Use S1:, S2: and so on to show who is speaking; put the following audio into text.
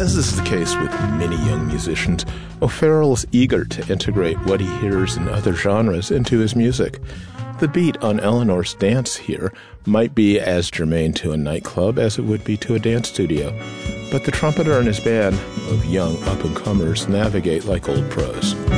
S1: As is the case with many young musicians, O'Farrell is eager to integrate what he hears in other genres into his music. The beat on Eleanor's dance here might be as germane to a nightclub as it would be to a dance studio, but the trumpeter and his band of young up-and-comers navigate like old pros.